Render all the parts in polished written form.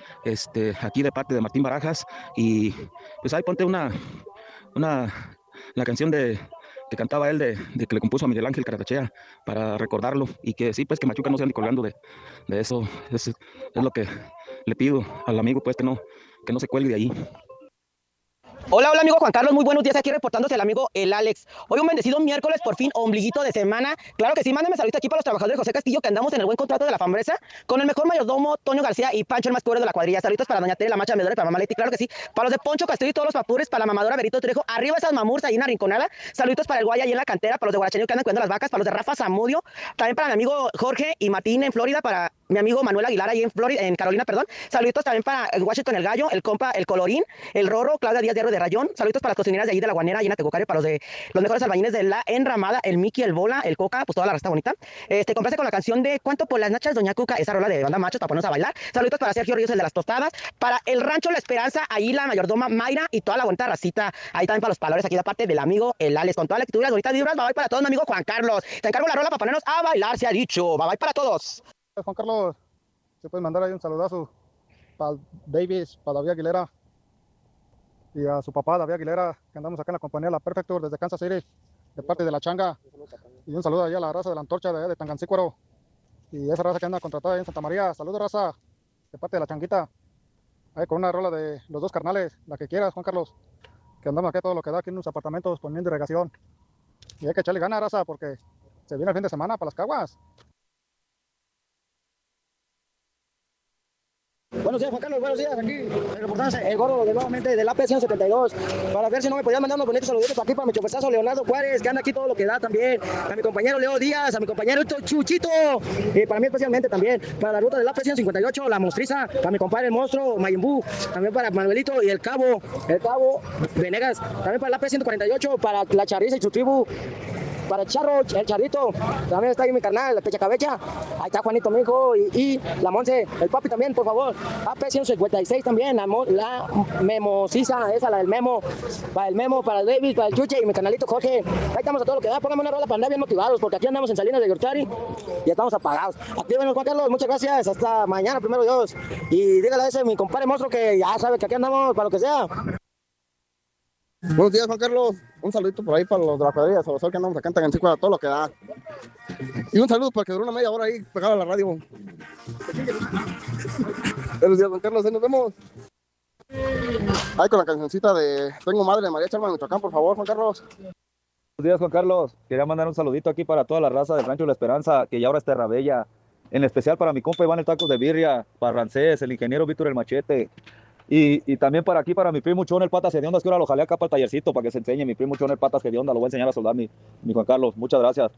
aquí de parte de Martín Barajas. Y pues ahí ponte la canción que cantaba él de que le compuso a Miguel Ángel Caratachea para recordarlo. Y que sí, pues que Machuca no se ande colgando de eso. Es lo que le pido al amigo, pues que no se cuelgue de ahí. Hola, hola amigo Juan Carlos, muy buenos días, aquí reportándose el amigo el Alex. Hoy un bendecido miércoles, por fin, ombliguito de semana. Claro que sí, mándame saludos aquí para los trabajadores de José Castillo, que andamos en el buen contrato de la Fambresa, con el mejor mayordomo, Toño García y Pancho, el más pobre de la cuadrilla. Saludos para doña Tere, la macha medora y para mamá Leti, claro que sí. Para los de Poncho Castillo y todos los papures, para la mamadora Berito Trejo, arriba esas mamurs ahí en la rinconada. Saludos para el Guaya ahí en la cantera, para los de Guaracheño que andan cuidando las vacas, para los de Rafa Zamudio, también para mi amigo Jorge y Martín en Florida, para mi amigo Manuel Aguilar ahí en Florida, en Carolina, perdón. Saludos también para Washington el Gallo, el compa, el Colorín, el Rorro, Claudia Díaz de Rayón. Saludos para las cocineras de ahí de la Guanera, y en Tecocario, para los de los mejores albañiles de la Enramada, el Mickey, el Bola, el Coca, pues toda la raza bonita. Complace con la canción de ¿Cuánto por las nachas, doña Cuca? Esa rola de banda machos para ponernos a bailar. Saludos para Sergio Ríos, el de las tostadas, para el Rancho La Esperanza, ahí la mayordoma Mayra y toda la bonita racita. Ahí también para los palores, aquí de parte del amigo el Alex, con toda la actitud y las bonitas vibras. Bye bye para todos, mi amigo Juan Carlos. Te encargo la rola para ponernos a bailar, se ha dicho. Bye bye para todos. Juan Carlos, se puede mandar ahí un saludazo para Davis, para David Aguilera y a su papá David Aguilera, que andamos acá en la compañía La Perfector desde Kansas City, de parte de La Changa. Y un saludo ahí a la raza de la Antorcha de Tangancícuaro y esa raza que anda contratada ahí en Santa María. Saludos, raza, de parte de La Changuita, ahí con una rola de los dos carnales, la que quieras, Juan Carlos, que andamos aquí todo lo que da aquí en unos apartamentos poniendo irrigación. Y hay que echarle ganas, raza, porque se viene el fin de semana para las caguas. Buenos días, Juan Carlos, buenos días. Aquí, reportándose el gordo de nuevamente del AP 172. Para ver si no me podían mandar unos bonitos saluditos para aquí, para mi choferzazo Leonardo Juárez, que anda aquí todo lo que da también. A mi compañero Leo Díaz, a mi compañero Chuchito. Y para mí especialmente también. Para la ruta del AP 158, la mostriza. Para mi compadre el monstruo, Mayimbu. También para Manuelito y el Cabo Venegas. También para el AP 148, para la Charriza y su tribu. Para el Charro, el Charrito, también está ahí mi carnal, la Pecha Cabecha, ahí está Juanito, mi hijo, y la Monse, el papi también, por favor. AP 156 también, la Memosisa, esa, la del Memo, para el David, para el Chuche y mi canalito Jorge. Ahí estamos a todo lo que da, póngame una rola para andar bien motivados, porque aquí andamos en Salinas de Gortari y estamos apagados. Actívenos, Juan Carlos, muchas gracias, hasta mañana, primero Dios. Y dígale a ese mi compadre monstruo que ya sabe que aquí andamos para lo que sea. Buenos días, Juan Carlos. Un saludito por ahí para los de la cuadrilla, sobre todo que andamos acá en Tangancícuaro, a todo lo que da. Y un saludo para que duró una media hora ahí pegado a la radio. Buenos días, Juan Carlos, ahí nos vemos. Ahí con la cancioncita de Tengo Madre de María Charma de Michoacán, por favor, Juan Carlos. Buenos días, Juan Carlos. Quería mandar un saludito aquí para toda la raza del Rancho La Esperanza, que ya ahora es Terra Bella. En especial para mi compa Iván el Tacos de Birria, para Rancés, el ingeniero Víctor el Machete. Y también para aquí, para mi primo Chón el Patas Hediondas, que ahora lo jalé acá para el tallercito para que se enseñe. Mi primo Chón el Patas Hediondas, lo voy a enseñar a soldar mi Juan Carlos. Muchas gracias.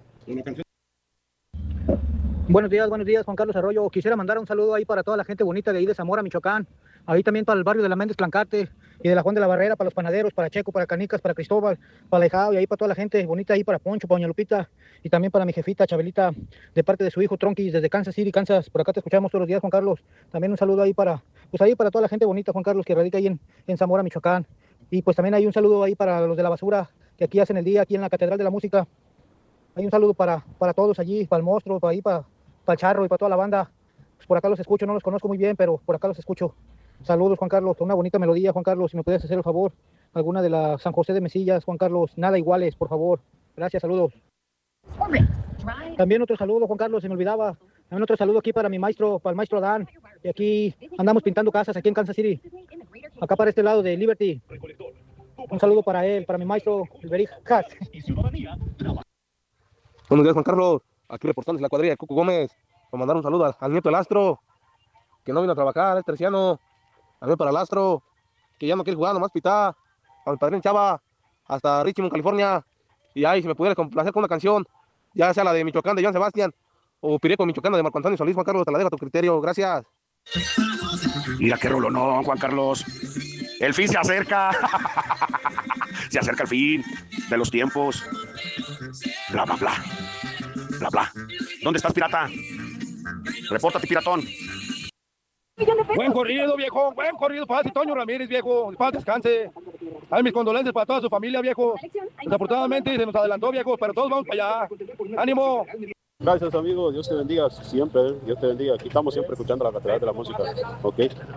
Buenos días, Juan Carlos Arroyo. Quisiera mandar un saludo ahí para toda la gente bonita de ahí de Zamora, Michoacán. Ahí también para el barrio de la Méndez Clancarte y de la Juan de la Barrera, para los panaderos, para Checo, para Canicas, para Cristóbal, para Lejao y ahí para toda la gente bonita ahí, para Poncho, para Doña Lupita y también para mi jefita Chabelita, de parte de su hijo Tronquis, desde Kansas City, Kansas. Por acá te escuchamos todos los días, Juan Carlos. También un saludo ahí para toda la gente bonita, Juan Carlos, que radica ahí en Zamora, Michoacán. Y pues también hay un saludo ahí para los de la basura, que aquí hacen el día, aquí en la Catedral de la Música. Hay un saludo para todos allí, para el monstruo, para el Charro y para toda la banda. Pues por acá los escucho, no los conozco muy bien, pero por acá los escucho. Saludos, Juan Carlos, una bonita melodía, Juan Carlos, si me puedes hacer el favor. Alguna de la San José de Mesillas, Juan Carlos, nada iguales, por favor. Gracias, saludos. También otro saludo, Juan Carlos, se me olvidaba. También otro saludo aquí para mi maestro, para el maestro Adán. Y aquí andamos pintando casas aquí en Kansas City. Acá para este lado de Liberty. Un saludo para él, para mi maestro, el Beric Cat. Buenos días, Juan Carlos. Aquí reportándose la cuadrilla de Cuco Gómez. Para mandar un saludo al nieto del Astro, que no vino a trabajar, es terciano. También para el Astro, que ya no quiere jugar, nomás pitá. A mi padrino Chava, hasta Richmond, California. Y ahí, si me pudiera complacer con una canción, ya sea la de Michoacán de Joan Sebastián, o Pireco Michoacán de Marco Antonio Solís, Juan Carlos, te la dejo a tu criterio. Gracias. Mira qué rolonón, Juan Carlos. El fin se acerca. Se acerca el fin de los tiempos. Bla, bla, bla. Bla, bla. ¿Dónde estás, pirata? Repórtate, piratón. Buen corrido, viejo. Buen corrido para Toño Ramírez, viejo. Paz descanse. Hay mis condolencias para toda su familia, viejo. Desafortunadamente se nos adelantó, viejo, pero todos vamos para allá. ¡Ánimo! Gracias, amigo. Dios te bendiga siempre. Dios te bendiga. Aquí estamos siempre escuchando la Catedral de la Música. ¿Ok?